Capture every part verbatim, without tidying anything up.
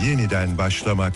yeniden başlamak.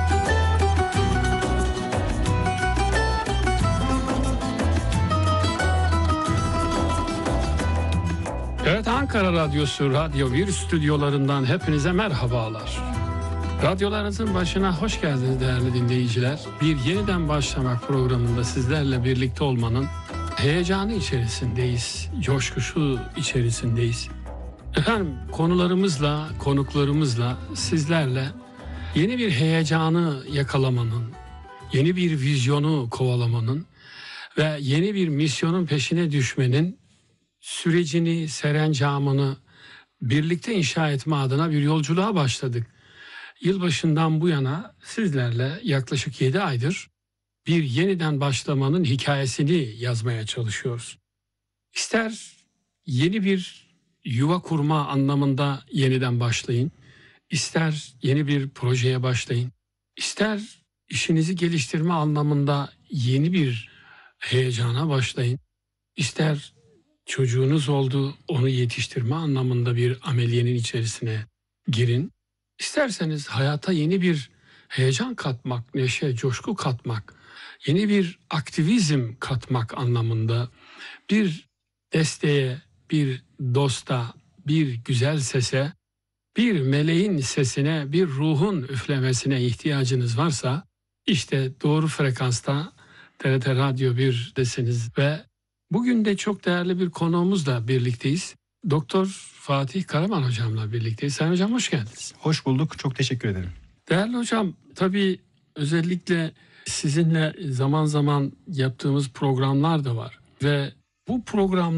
Evet, Ankara Radyosu Radyo bir stüdyolarından hepinize merhabalar. Radyolarınızın başına hoş geldiniz değerli dinleyiciler. Bir yeniden başlamak programında sizlerle birlikte olmanın heyecanı içerisindeyiz, coşkusu içerisindeyiz. Efendim, konularımızla, konuklarımızla sizlerle yeni bir heyecanı yakalamanın, yeni bir vizyonu kovalamanın ve yeni bir misyonun peşine düşmenin sürecini, serencamını birlikte inşa etme adına bir yolculuğa başladık. Yılbaşından bu yana sizlerle yaklaşık yedi aydır bir yeniden başlamanın hikayesini yazmaya çalışıyoruz. İster yeni bir yuva kurma anlamında yeniden başlayın, ister yeni bir projeye başlayın, ister işinizi geliştirme anlamında yeni bir heyecana başlayın, ister çocuğunuz oldu, onu yetiştirme anlamında bir ameliyenin içerisine girin. İsterseniz hayata yeni bir heyecan katmak, neşe, coşku katmak, yeni bir aktivizm katmak anlamında bir desteğe, bir dosta, bir güzel sese, bir meleğin sesine, bir ruhun üflemesine ihtiyacınız varsa, işte doğru frekansta T R T Radyo bir'desiniz ve bugün de çok değerli bir konuğumuzla birlikteyiz. Doktor Fatih Karaman hocamla birlikteyiz. Sayın hocam, hoş geldiniz. Hoş bulduk. Çok teşekkür ederim. Değerli hocam, tabii özellikle sizinle zaman zaman yaptığımız programlar da var. Ve bu program